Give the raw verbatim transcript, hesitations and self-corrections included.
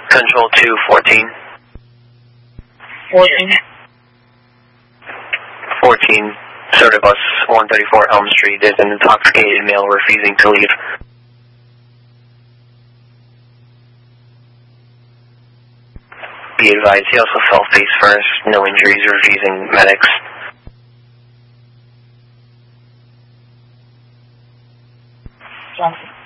Control two fourteen. fourteen? fourteen, Soda Bus one thirty-four Elm Street is an intoxicated male refusing to leave. Be advised, he also fell face first, no injuries, refusing medics. Johnson.